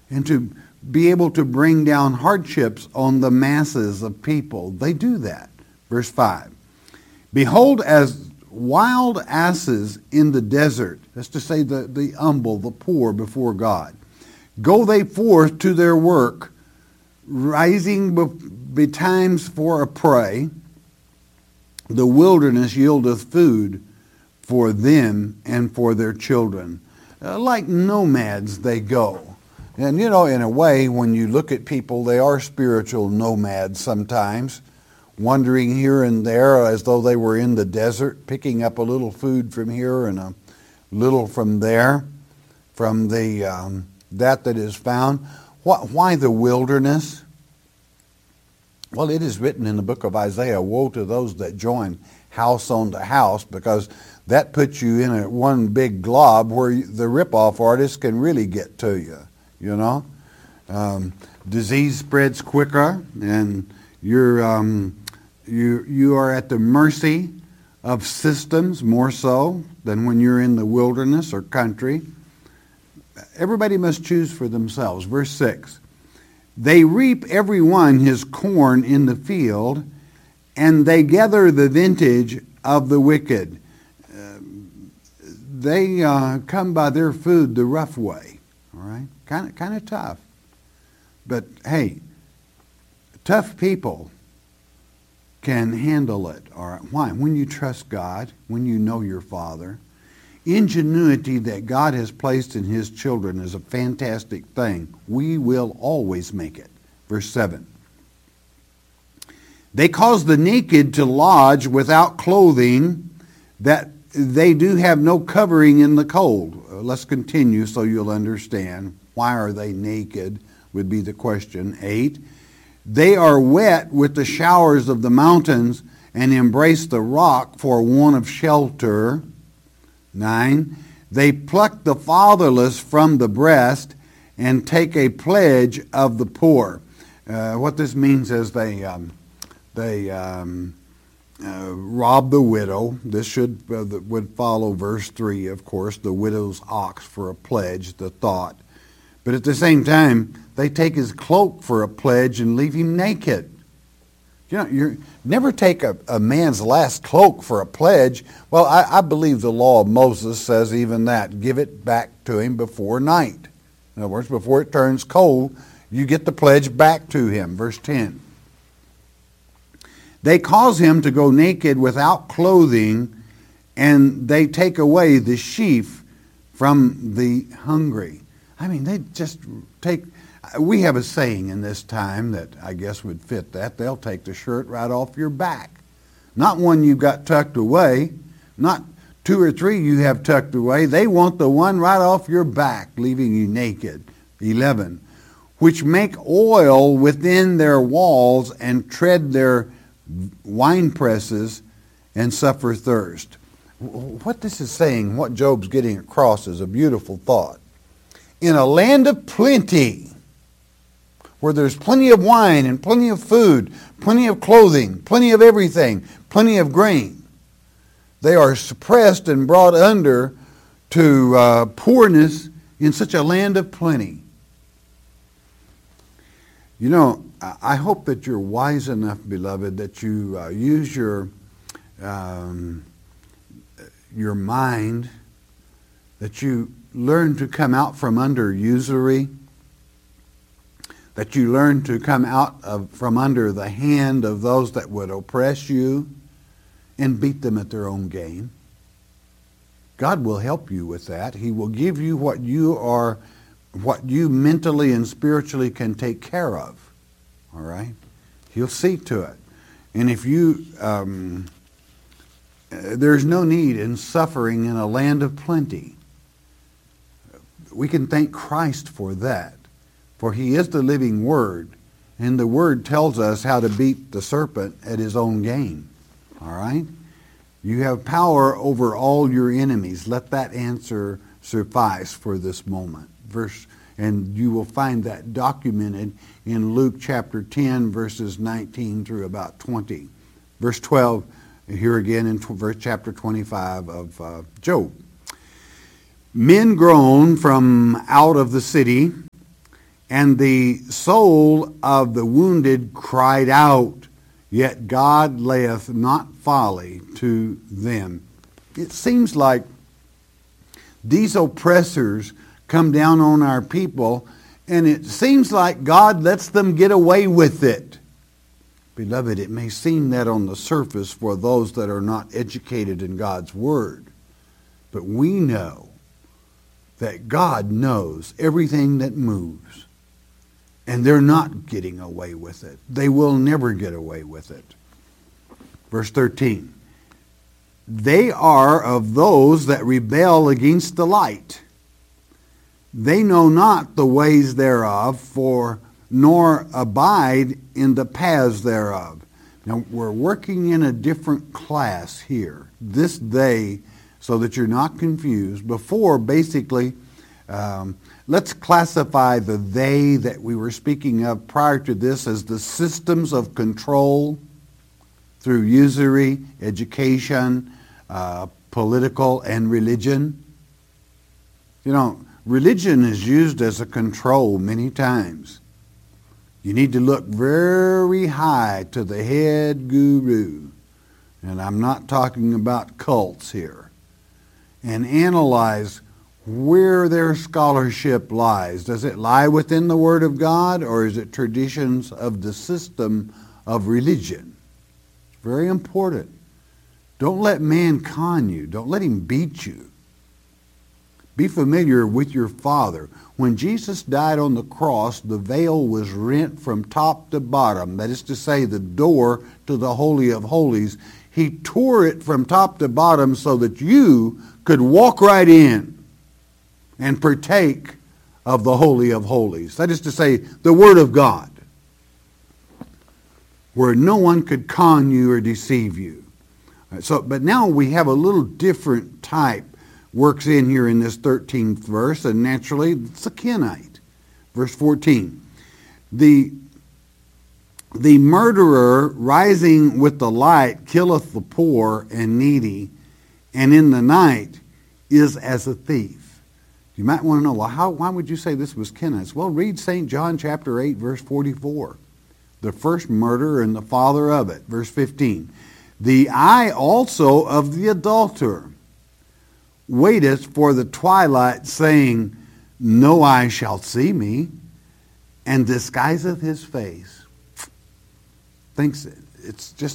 and to be able to bring down hardships on the masses of people. They do that. Verse 5. Behold, as wild asses in the desert, that's to say the humble, the poor before God, go they forth to their work, rising betimes for a prey. The wilderness yieldeth food for them and for their children. Like nomads they go. And in a way, when you look at people, they are spiritual nomads sometimes, wandering here and there as though they were in the desert, picking up a little food from here and a little from there, from the that is found. Why the wilderness? Well, it is written in the book of Isaiah, woe to those that join house on to house, because that puts you in one big glob where the rip-off artists can really get to you, Disease spreads quicker, and you are at the mercy of systems more so than when you're in the wilderness or country. Everybody must choose for themselves. Verse 6. They reap every one his corn in the field, and they gather the vintage of the wicked. They come by their food the rough way, all right? Kind of tough. But hey, tough people can handle it, all right? Why? When you trust God, when you know your Father, ingenuity that God has placed in His children is a fantastic thing. We will always make it. Verse 7. They cause the naked to lodge without clothing, that they do have no covering in the cold. Let's continue so you'll understand. Why are they naked would be the question. 8. They are wet with the showers of the mountains and embrace the rock for want of shelter. 9. They pluck the fatherless from the breast and take a pledge of the poor. What this means is they rob the widow. This would follow verse 3, of course, the widow's ox for a pledge, the thought. But at the same time, they take his cloak for a pledge and leave him naked. You never take a man's last cloak for a pledge. Well, I believe the law of Moses says even that. Give it back to him before night. In other words, before it turns cold, you get the pledge back to him. Verse 10. They cause him to go naked without clothing, and they take away the sheaf from the hungry. I mean, they just take... We have a saying in this time that I guess would fit that. They'll take the shirt right off your back. Not one you've got tucked away. Not 2 or 3 you have tucked away. They want the one right off your back, leaving you naked. 11. Which make oil within their walls and tread their wine presses and suffer thirst. What this is saying, what Job's getting across, is a beautiful thought. In a land of plenty, where there's plenty of wine and plenty of food, plenty of clothing, plenty of everything, plenty of grain, they are suppressed and brought under to poorness in such a land of plenty. I hope that you're wise enough, beloved, that you use your mind, that you learn to come out from under usury, that you learn to come out from under the hand of those that would oppress you and beat them at their own game. God will help you with that. He will give you what you mentally and spiritually can take care of. All right? He'll see to it. And if you, there's no need in suffering in a land of plenty. We can thank Christ for that. For He is the living Word. And the Word tells us how to beat the serpent at his own game. All right? You have power over all your enemies. Let that answer suffice for this moment. And you will find that documented in Luke chapter 10, verses 19 through about 20. Verse 12, here again in chapter 25 of Job. Men groan from out of the city, And the soul of the wounded cried out, yet God layeth not folly to them. It seems like these oppressors come down on our people, and it seems like God lets them get away with it. Beloved, it may seem that on the surface for those that are not educated in God's Word, but we know that God knows everything that moves, and they're not getting away with it. They will never get away with it. Verse 13, they are of those that rebel against the light. They know not the ways thereof, nor abide in the paths thereof. Now, we're working in a different class here. This they, so that you're not confused. Before, basically, let's classify the they that we were speaking of prior to this as the systems of control through usury, education, political, and religion. You know, religion is used as a control many times. You need to look very high to the head guru, and I'm not talking about cults here, and analyze where their scholarship lies. Does it lie within the Word of God, or is it traditions of the system of religion? Very important. Don't let man con you. Don't let him beat you. Be familiar with your Father. When Jesus died on the cross, the veil was rent from top to bottom. That is to say, the door to the Holy of Holies. He tore it from top to bottom so that you could walk right in and partake of the Holy of Holies. That is to say, the Word of God, where no one could con you or deceive you. But now we have a little different type works in here in this 13th verse, and naturally it's a Kenite. Verse 14. The murderer rising with the light killeth the poor and needy, and in the night is as a thief. You might want to know, well, why would you say this was Kenites? Well, read St. John chapter 8, verse 44. The first murderer and the father of it. Verse 15. The eye also of the adulterer waiteth for the twilight, saying, no eye shall see me, and disguiseth his face. Thinks it's just,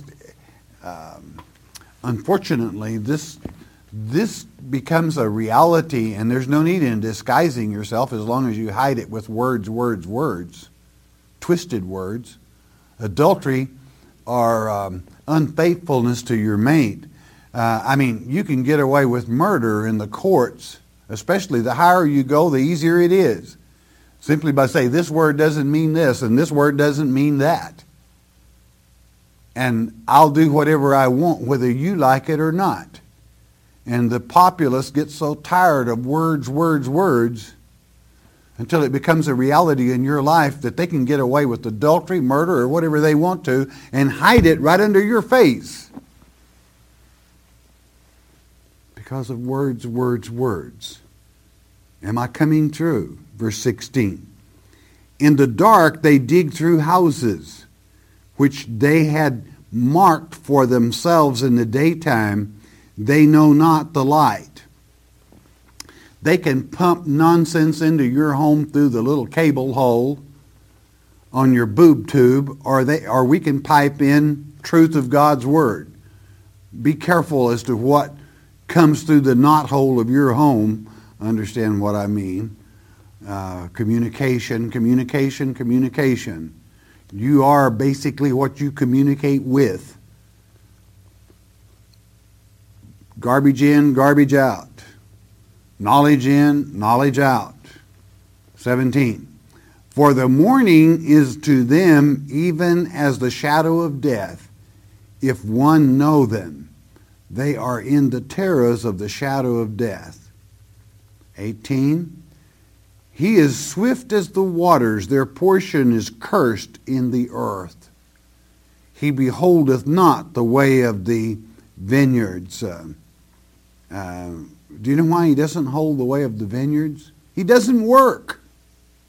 unfortunately, this becomes a reality, and there's no need in disguising yourself as long as you hide it with words, twisted words. Adultery or unfaithfulness to your mate. You can get away with murder in the courts, especially the higher you go, the easier it is. Simply by saying, this word doesn't mean this, and this word doesn't mean that. And I'll do whatever I want, whether you like it or not. And the populace gets so tired of words, until it becomes a reality in your life that they can get away with adultery, murder, or whatever they want to, and hide it right under your face. Because of words. Am I coming through? Verse 16. In the dark they dig through houses, which they had marked for themselves in the daytime. They know not the light. They can pump nonsense into your home through the little cable hole on your boob tube, or we can pipe in truth of God's Word. Be careful as to what comes through the knot hole of your home. Understand what I mean. Communication. You are basically what you communicate with. Garbage in, garbage out. Knowledge in, knowledge out. 17. For the morning is to them even as the shadow of death. If one know them, they are in the terrors of the shadow of death. 18. He is swift as the waters, their portion is cursed in the earth. He beholdeth not the way of the vineyards. Do you know why he doesn't hold the way of the vineyards? He doesn't work.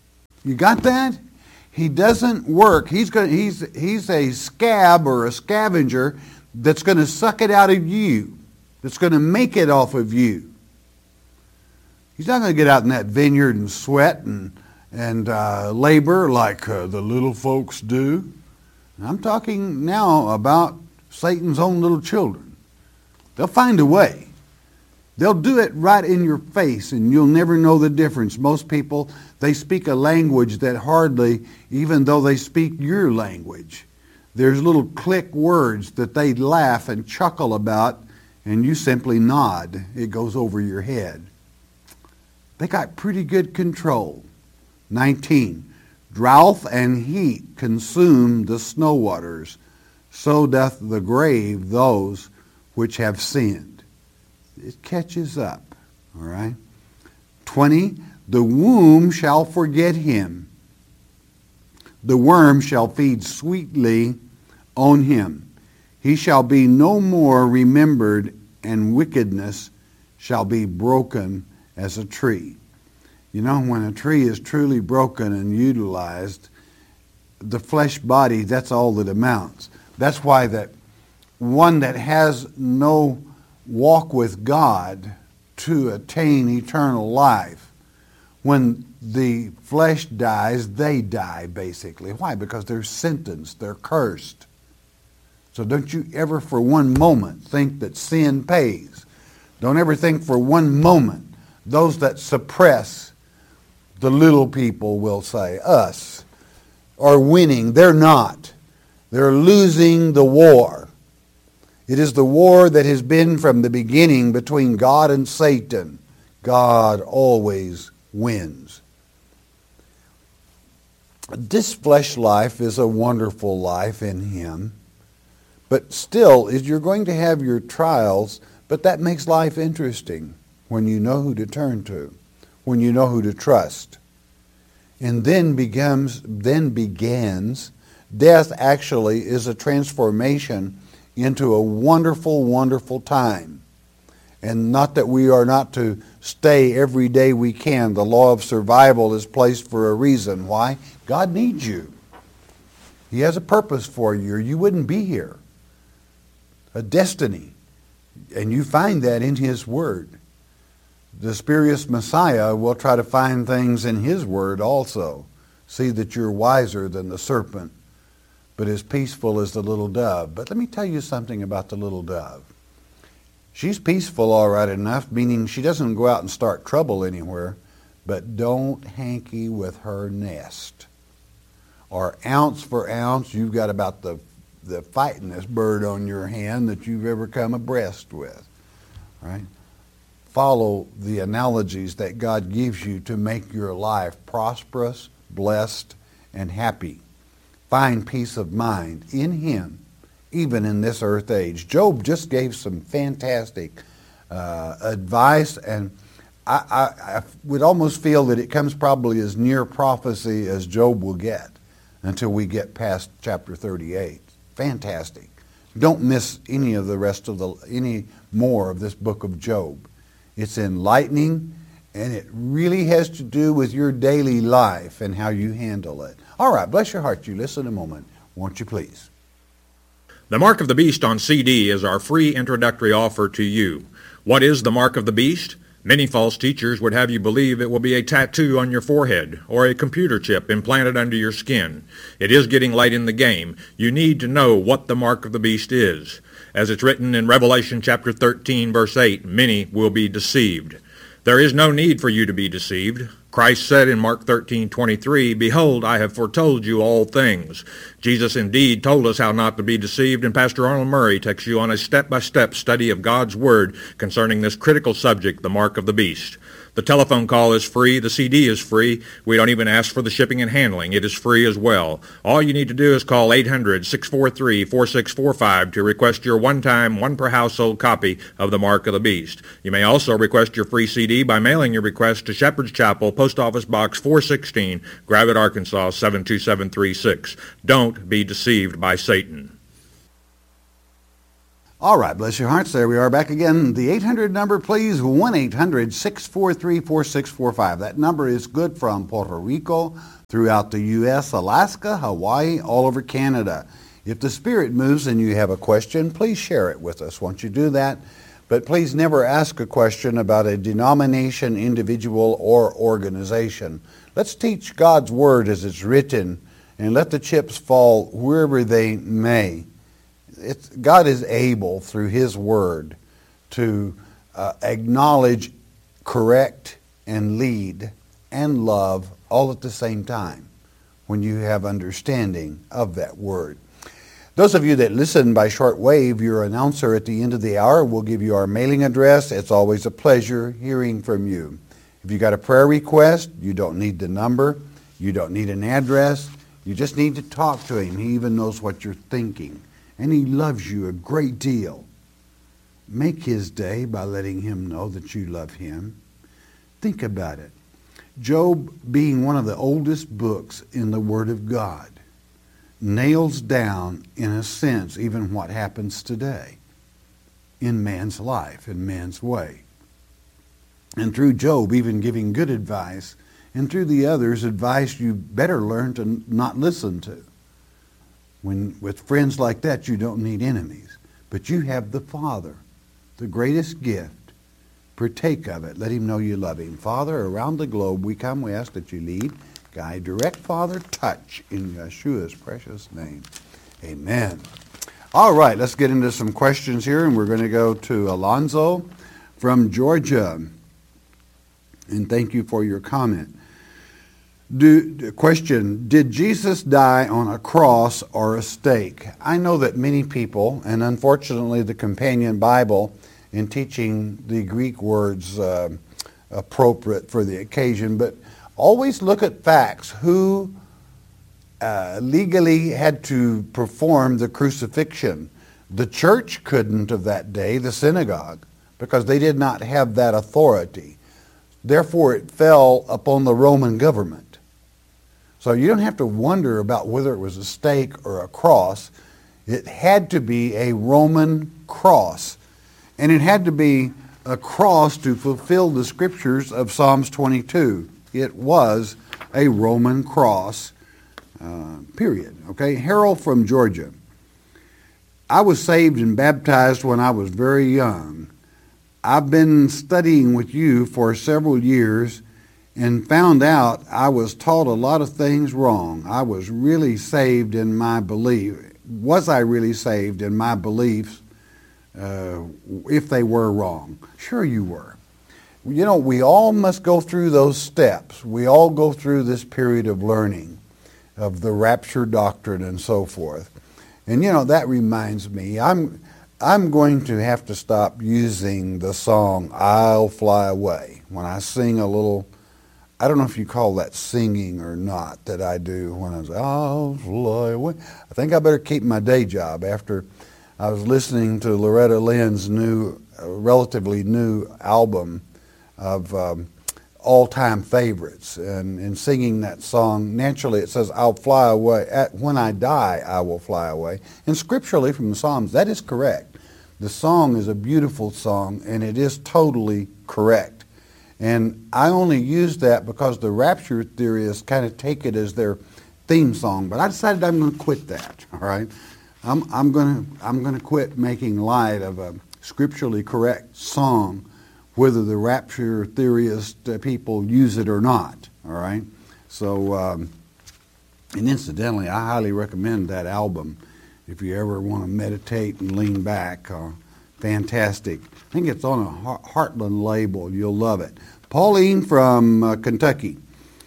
You got that? He doesn't work. He's a scab or a scavenger that's going to suck it out of you, that's going to make it off of you. He's not going to get out in that vineyard and sweat and labor like the little folks do. And I'm talking now about Satan's own little children. They'll find a way. They'll do it right in your face, and you'll never know the difference. Most people, they speak a language that hardly, even though they speak your language, there's little click words that they laugh and chuckle about, and you simply nod. It goes over your head. They got pretty good control. 19. Drought and heat consume the snow waters, so doth the grave those which have sinned. It catches up, all right? 20. The womb shall forget him. The worm shall feed sweetly on him. He shall be no more remembered, and wickedness shall be broken as a tree. You know, when a tree is truly broken and utilized, the flesh body, that's all that amounts. That's why that one that has no walk with God to attain eternal life, when the flesh dies, they die basically. Why? Because they're sentenced, they're cursed. So don't you ever for one moment think that sin pays. Don't ever think for one moment those that suppress the little people, will say, us, are winning. They're not. They're losing the war. It is the war that has been from the beginning between God and Satan. God always wins. This flesh life is a wonderful life in Him. But still, you're going to have your trials, but that makes life interesting when you know who to turn to, when you know who to trust. And then begins, death actually is a transformation into a wonderful, wonderful time. And not that we are not to stay every day we can. The law of survival is placed for a reason. Why? God needs you. He has a purpose for you, or you wouldn't be here. A destiny. And you find that in His Word. The spurious Messiah will try to find things in His Word also. See that you're wiser than the serpent, but as peaceful as the little dove. But let me tell you something about the little dove. She's peaceful all right enough, meaning she doesn't go out and start trouble anywhere, but don't hanky with her nest. Or ounce for ounce, you've got about the fightingest bird on your hand that you've ever come abreast with. Right? Follow the analogies that God gives you to make your life prosperous, blessed, and happy. Find peace of mind in Him, even in this earth age. Job just gave some fantastic advice, and I would almost feel that it comes probably as near prophecy as Job will get until we get past chapter 38. Fantastic. Don't miss any of the rest of any more of this book of Job. It's enlightening, and it really has to do with your daily life and how you handle it. All right, bless your heart. You listen a moment, won't you please? The Mark of the Beast on CD is our free introductory offer to you. What is the Mark of the Beast? Many false teachers would have you believe it will be a tattoo on your forehead or a computer chip implanted under your skin. It is getting late in the game. You need to know what the Mark of the Beast is. As it's written in Revelation chapter 13, verse 8, many will be deceived. There is no need for you to be deceived. Christ said in Mark 13:23, "Behold, I have foretold you all things." Jesus indeed told us how not to be deceived, and Pastor Arnold Murray takes you on a step-by-step study of God's Word concerning this critical subject, the Mark of the Beast. The telephone call is free. The CD is free. We don't even ask for the shipping and handling. It is free as well. All you need to do is call 800-643-4645 to request your one-time, one-per-household copy of the Mark of the Beast. You may also request your free CD by mailing your request to Shepherd's Chapel, Post Office Box 416, Gravette, Arkansas 72736. Don't be deceived by Satan. All right, bless your hearts. There we are back again. The 800 number, please, 1-800-643-4645. That number is good from Puerto Rico, throughout the U.S., Alaska, Hawaii, all over Canada. If the Spirit moves and you have a question, please share it with us. Once you do that, but please never ask a question about a denomination, individual, or organization. Let's teach God's Word as it's written and let the chips fall wherever they may. God is able, through His Word, to acknowledge, correct, and lead, and love all at the same time when you have understanding of that Word. Those of you that listen by shortwave, your announcer at the end of the hour will give you our mailing address. It's always a pleasure hearing from you. If you got a prayer request, you don't need the number. You don't need an address. You just need to talk to Him. He even knows what you're thinking. And He loves you a great deal. Make His day by letting Him know that you love Him. Think about it. Job, being one of the oldest books in the Word of God, nails down, in a sense, even what happens today in man's life, in man's way. And through Job, even giving good advice, and through the others, advice you better learn to not listen to. When with friends like that, you don't need enemies. But you have the Father, the greatest gift. Partake of it. Let Him know you love Him. Father, around the globe we come, we ask that you lead, guide, direct, Father, touch in Yeshua's precious name. Amen. All right, let's get into some questions here, and we're going to go to Alonzo from Georgia. And thank you for your comment. Question, did Jesus die on a cross or a stake? I know that many people, and unfortunately the Companion Bible, in teaching the Greek words appropriate for the occasion, but always look at facts. Who legally had to perform the crucifixion? The church couldn't of that day, the synagogue, because they did not have that authority. Therefore, it fell upon the Roman government. So you don't have to wonder about whether it was a stake or a cross. It had to be a Roman cross. And it had to be a cross to fulfill the scriptures of Psalms 22. It was a Roman cross, period. Okay, Harold from Georgia. I was saved and baptized when I was very young. I've been studying with you for several years and found out I was taught a lot of things wrong. I was really saved in my belief. Was I really saved in my beliefs if they were wrong? Sure you were. You know, we all must go through those steps. We all go through this period of learning of the rapture doctrine and so forth. And you know, that reminds me, I'm going to have to stop using the song I'll Fly Away when I sing a little. I don't know if you call that singing or not, that I do when I was, I'll fly away. I think I better keep my day job after I was listening to Loretta Lynn's relatively new album of all-time favorites and singing that song. Naturally, it says, I'll fly away. When I die, I will fly away. And scripturally from the Psalms, that is correct. The song is a beautiful song, and it is totally correct. And I only use that because the rapture theorists kind of take it as their theme song. But I decided I'm going to quit that. All right, I'm going to quit making light of a scripturally correct song, whether the rapture theorist people use it or not. All right. So, and incidentally, I highly recommend that album if you ever want to meditate and lean back. Fantastic. I think it's on a Heartland label. You'll love it. Pauline from Kentucky.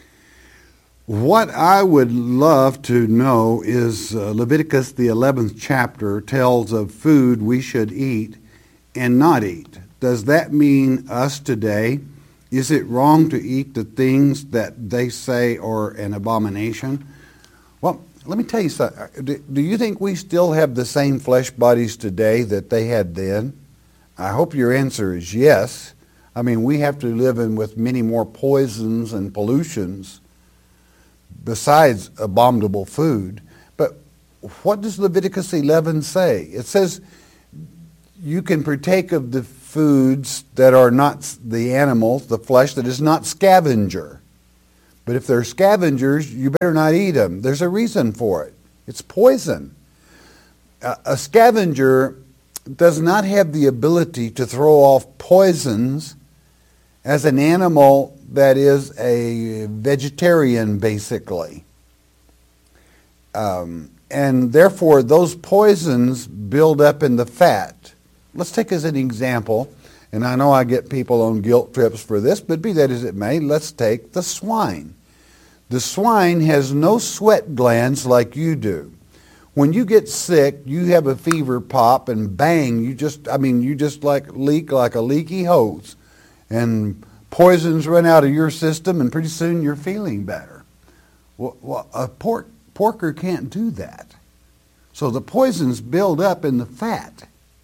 What I would love to know is Leviticus, the 11th chapter, tells of food we should eat and not eat. Does that mean us today? Is it wrong to eat the things that they say are an abomination? Well, let me tell you something. Do you think we still have the same flesh bodies today that they had then? I hope your answer is yes. I mean, we have to live in with many more poisons and pollutions besides abominable food. But what does Leviticus 11 say? It says, you can partake of the foods that are not the animals, the flesh that is not scavenger. But if they're scavengers, you better not eat them. There's a reason for it. It's poison. A scavenger does not have the ability to throw off poisons as an animal that is a vegetarian, basically. And therefore, those poisons build up in the fat. Let's take as an example, and I know I get people on guilt trips for this, but be that as it may, let's take the swine. The swine has no sweat glands like you do. When you get sick, you have a fever pop, and bang, you just like leak like a leaky hose. And poisons run out of your system, and pretty soon you're feeling better. Well, a porker can't do that. So the poisons build up in the fat.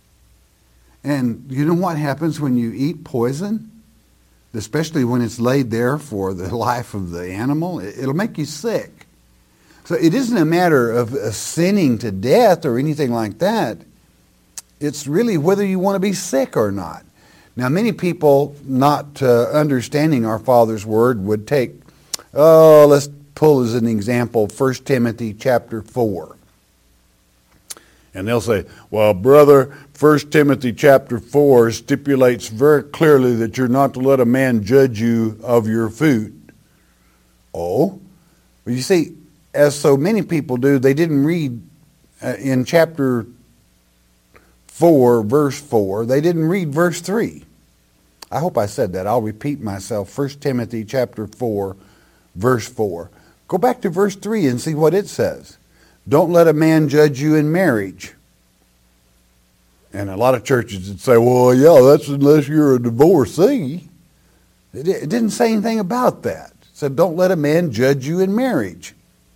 And you know what happens when you eat poison? Especially when it's laid there for the life of the animal, it'll make you sick. So it isn't a matter of sinning to death or anything like that. It's really whether you want to be sick or not. Now, many people not understanding our Father's Word would take, let's pull as an example 1 Timothy chapter 4. And they'll say, well, brother, 1 Timothy chapter 4 stipulates very clearly that you're not to let a man judge you of your food. Oh? Well, you see, as so many people do, they didn't read in chapter 4, verse 4, they didn't read verse 3. I hope I said that. I'll repeat myself. 1 Timothy chapter 4, verse 4. Go back to verse 3 and see what it says. Don't let a man judge you in marriage. And a lot of churches would say, well, yeah, that's unless you're a divorcee. It didn't say anything about that. It said, don't let a man judge you in marriage.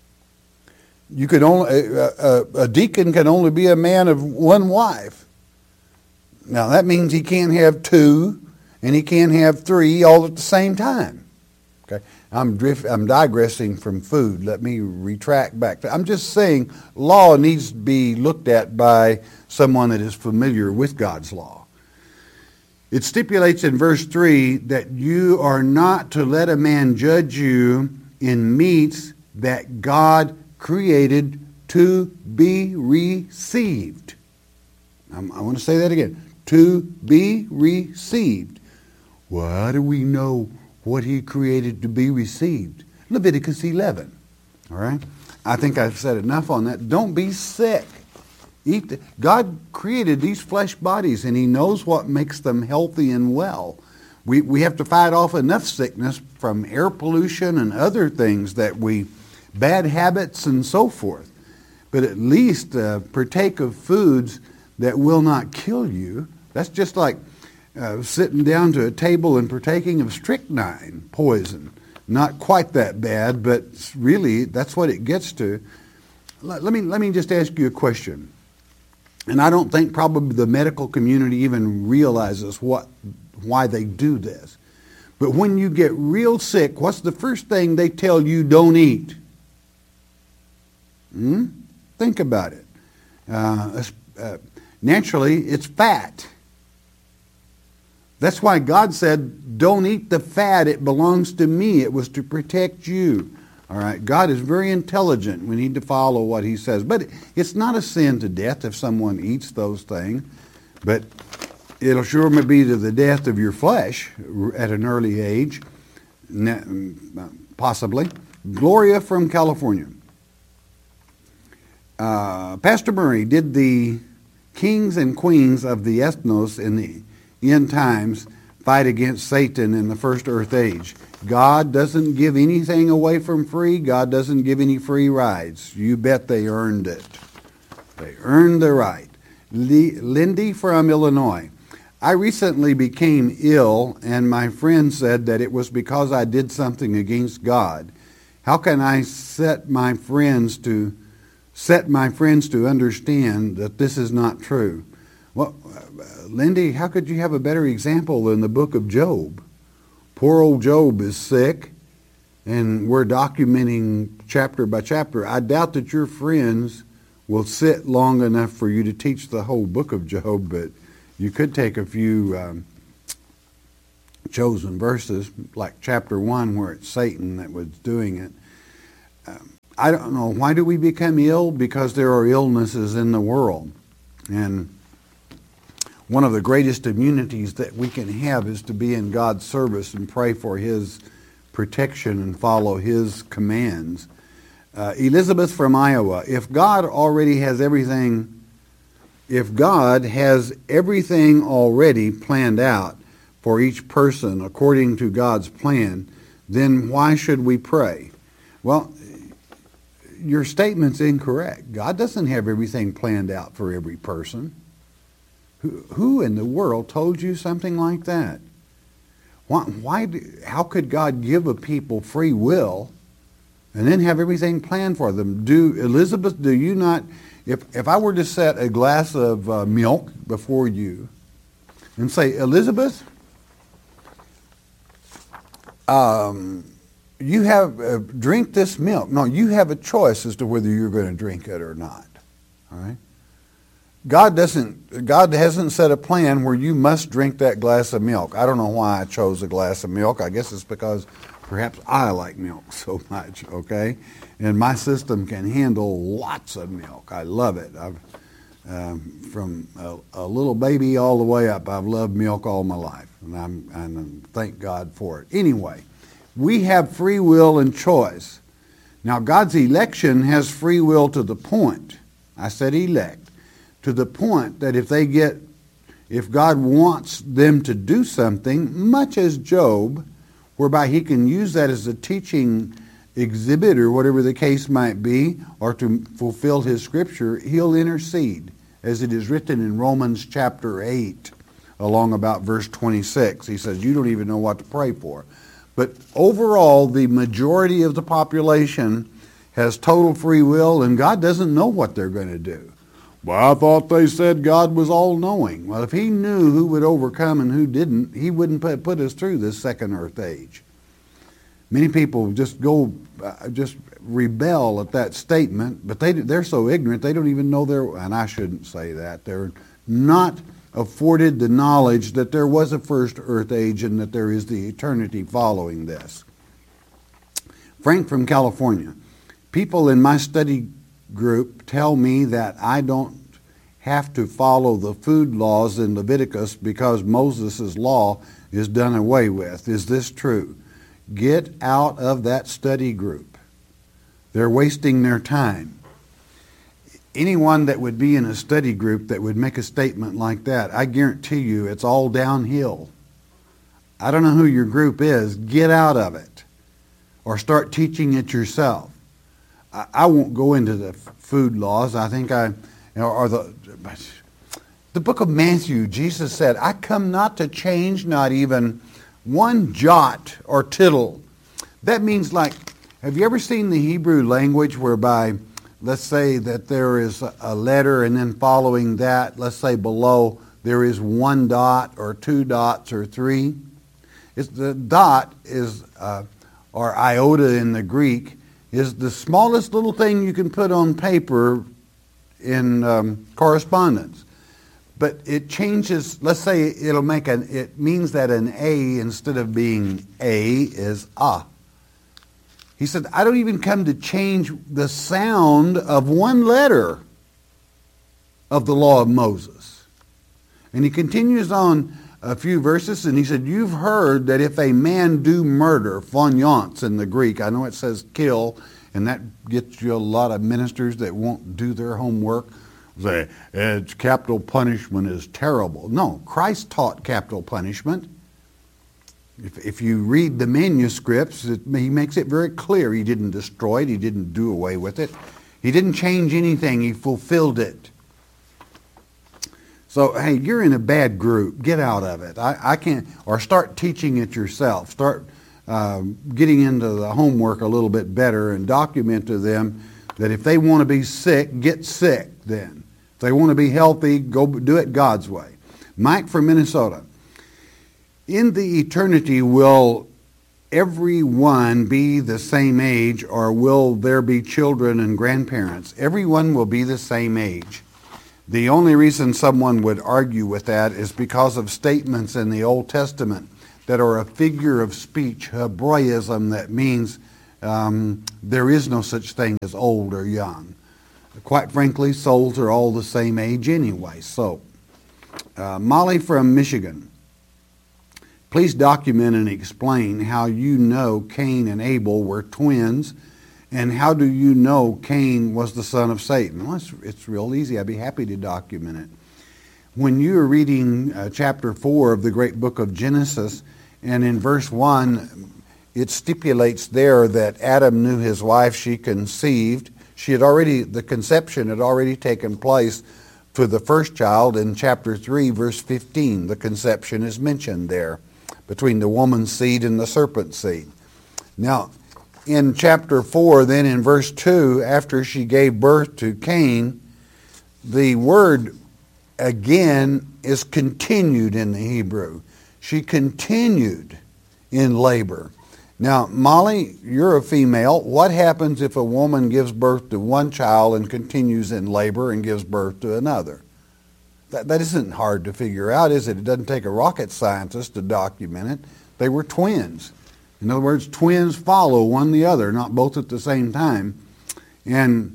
You could only a deacon can only be a man of one wife. Now that means he can't have two, and he can't have three all at the same time. Okay, I'm digressing from food. Let me retract back. I'm just saying law needs to be looked at by someone that is familiar with God's law. It stipulates in verse 3 that you are not to let a man judge you in meats that God created to be received. I want to say that again. To be received. Well, how do we know what he created to be received? Leviticus 11. All right? I think I've said enough on that. Don't be sick. God created these flesh bodies, and he knows what makes them healthy and well. We have to fight off enough sickness from air pollution and other things bad habits and so forth. But at least partake of foods that will not kill you. That's just like sitting down to a table and partaking of strychnine poison. Not quite that bad, but really that's what it gets to. Let me just ask you a question. And I don't think probably the medical community even realizes why they do this. But when you get real sick, what's the first thing they tell you don't eat? Think about it. Naturally, it's fat. That's why God said, don't eat the fat. It belongs to me. It was to protect you. All right. God is very intelligent. We need to follow what he says. But it's not a sin to death if someone eats those things. But it'll sure be to the death of your flesh at an early age. Possibly. Gloria from California. Pastor Murray, did the kings and queens of the ethnos in the end times fight against Satan in the first earth age? God doesn't give anything away from free. God doesn't give any free rides. You bet they earned it. They earned the right. Lindy from Illinois. I recently became ill, and my friend said that it was because I did something against God. How can I set my friends to understand that this is not true? Well, Lindy, how could you have a better example than the book of Job? Poor old Job is sick, and we're documenting chapter by chapter. I doubt that your friends will sit long enough for you to teach the whole book of Job, but You could take a few chosen verses, like chapter 1, where it's Satan that was doing it. I don't know. Why do we become ill? Because there are illnesses in the world. And one of the greatest immunities that we can have is to be in God's service and pray for His protection and follow His commands. Elizabeth from Iowa, if God has everything already planned out for each person according to God's plan, then why should we pray? Well, your statement's incorrect. God doesn't have everything planned out for every person. Who in the world told you something like that? How could God give a people free will and then have everything planned for them? Elizabeth, do you not, if I were to set a glass of milk before you and say, Elizabeth, you have drink this milk. No, you have a choice as to whether you're going to drink it or not. All right? God hasn't set a plan where you must drink that glass of milk. I don't know why I chose a glass of milk. I guess it's because perhaps I like milk so much, okay? And my system can handle lots of milk. I love it. From a little baby all the way up, I've loved milk all my life, and I thank God for it. Anyway, we have free will and choice. Now, God's election has free will to the point, I said elect, to the point that if God wants them to do something, much as Job, whereby He can use that as a teaching exhibit or whatever the case might be, or to fulfill His scripture, He'll intercede, as it is written in Romans chapter 8, along about verse 26. He says, you don't even know what to pray for. But overall, the majority of the population has total free will, and God doesn't know what they're going to do. Well, I thought they said God was all-knowing. Well, if He knew who would overcome and who didn't, He wouldn't put us through this second earth age. Many people just rebel at that statement, but they're so ignorant they don't even know and I shouldn't say that. They're not afforded the knowledge that there was a first earth age and that there is the eternity following this. Frank from California. People in my study group tell me that I don't have to follow the food laws in Leviticus because Moses' law is done away with. Is this true? Get out of that study group. They're wasting their time. Anyone that would be in a study group that would make a statement like that, I guarantee you it's all downhill. I don't know who your group is. Get out of it. Or start teaching it yourself. I won't go into the food laws. I think the book of Matthew, Jesus said, I come not to change not even one jot or tittle. That means, like, have you ever seen the Hebrew language whereby, let's say that there is a letter and then following that, let's say below, there is one dot or two dots or three? The dot is, or iota in the Greek, is the smallest little thing you can put on paper in correspondence. But it changes, let's say it means that an A instead of being A is A. He said, I don't even come to change the sound of one letter of the law of Moses. And he continues on a few verses, and he said, you've heard that if a man do murder, phonions in the Greek, I know it says kill, and that gets you a lot of ministers that won't do their homework. Say, capital punishment is terrible. No, Christ taught capital punishment. If you read the manuscripts, he makes it very clear. He didn't destroy it. He didn't do away with it. He didn't change anything. He fulfilled it. So, hey, you're in a bad group. Get out of it. I can't, or start teaching it yourself. Start getting into the homework a little bit better and document to them that if they want to be sick, get sick then. If they want to be healthy, go do it God's way. Mike from Minnesota. In the eternity, will everyone be the same age, or will there be children and grandparents? Everyone will be the same age. The only reason someone would argue with that is because of statements in the Old Testament that are a figure of speech, Hebraism, that means there is no such thing as old or young. Quite frankly, souls are all the same age anyway. So, Molly from Michigan, please document and explain how you know Cain and Abel were twins, and how do you know Cain was the son of Satan? Well, it's real easy. I'd be happy to document it. When you are reading chapter 4 of the great book of Genesis, and in verse 1, it stipulates there that Adam knew his wife, she conceived. The conception had already taken place for the first child in chapter 3, verse 15. The conception is mentioned there between the woman's seed and the serpent's seed. Now, in chapter 4, then in verse 2, after she gave birth to Cain, the word again is continued in the Hebrew. She continued in labor. Now, Molly, you're a female. What happens if a woman gives birth to one child and continues in labor and gives birth to another? That isn't hard to figure out, is it? It doesn't take a rocket scientist to document it. They were twins. In other words, twins follow one the other, not both at the same time. And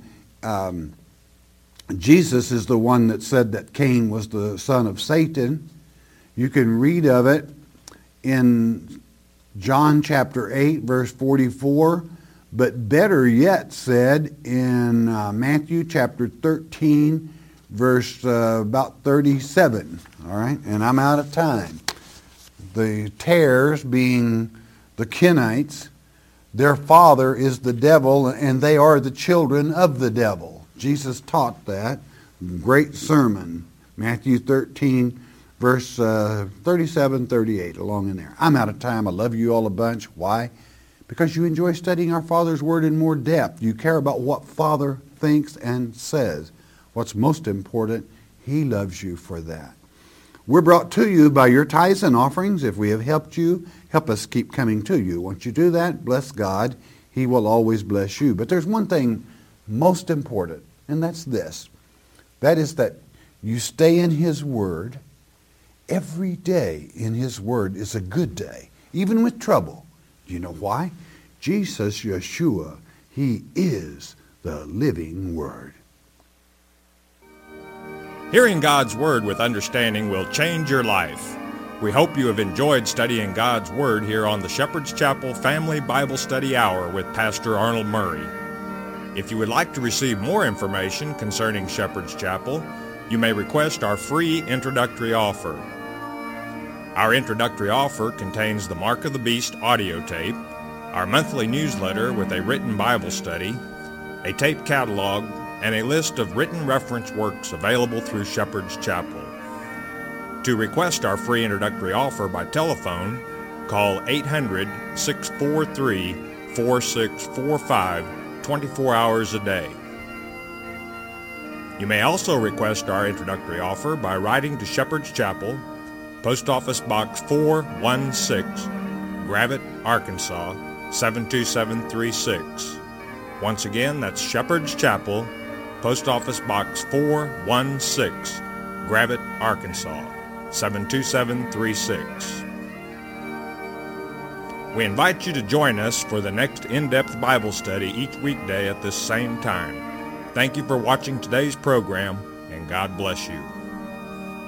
Jesus is the one that said that Cain was the son of Satan. You can read of it in John chapter 8, verse 44, but better yet said in Matthew chapter 13, verse about 37. All right, and I'm out of time. The tares being the Kenites, their father is the devil, and they are the children of the devil. Jesus taught that. Great sermon. Matthew 13, verse 37, 38, along in there. I'm out of time. I love you all a bunch. Why? Because you enjoy studying our Father's Word in more depth. You care about what Father thinks and says. What's most important, He loves you for that. We're brought to you by your tithes and offerings. If we have helped you, help us keep coming to you. Once you do that, bless God. He will always bless you. But there's one thing most important, and that's this. That is that you stay in His Word. Every day in His Word is a good day, even with trouble. Do you know why? Jesus, Yeshua, He is the living Word. Hearing God's Word with understanding will change your life. We hope you have enjoyed studying God's Word here on the Shepherd's Chapel Family Bible Study Hour with Pastor Arnold Murray. If you would like to receive more information concerning Shepherd's Chapel, you may request our free introductory offer. Our introductory offer contains the Mark of the Beast audio tape, our monthly newsletter with a written Bible study, a tape catalog, and a list of written reference works available through Shepherd's Chapel. To request our free introductory offer by telephone, call 800-643-4645 24 hours a day. You may also request our introductory offer by writing to Shepherd's Chapel, Post Office Box 416, Gravette, Arkansas 72736. Once again, that's Shepherd's Chapel, Post Office Box 416, Gravette, Arkansas 72736. We invite you to join us for the next in-depth Bible study each weekday at this same time. Thank you for watching today's program, and God bless you.